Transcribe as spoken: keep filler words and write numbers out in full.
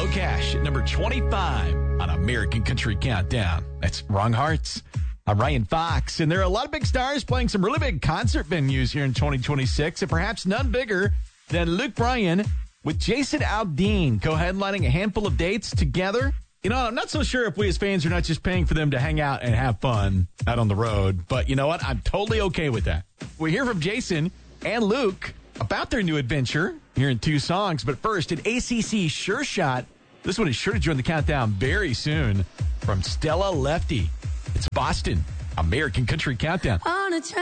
Cash at number twenty-five on American Country Countdown. That's Wrong Hearts. I'm Ryan Fox, and there are a lot of big stars playing some really big concert venues here in twenty twenty-six, and perhaps none bigger than Luke Bryan with Jason Aldean co-headlining a handful of dates together. You know, I'm not so sure if we as fans are not just paying for them to hang out and have fun out on the road, but you know what? I'm totally okay with that. We hear from Jason and Luke about their new adventure here in two songs, but first, an A C C Sure Shot. This one is sure to join the countdown very soon from Stella Lefty. It's Boston, American Country Countdown. On a